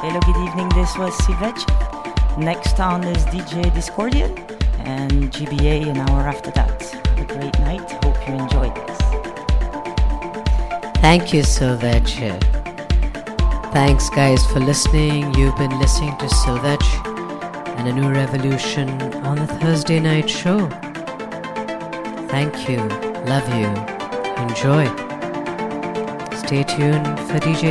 Hello, good evening. This was Sivej. Next on is DJ Discordian and GBA an hour after that. Have a great night. Hope you enjoyed this. Thank you, Sivej. Thanks, guys, for listening. You've been listening to Sivej and A New Revolution on the Thursday night show. Thank you. Love you. Enjoy. Stay tuned for DJ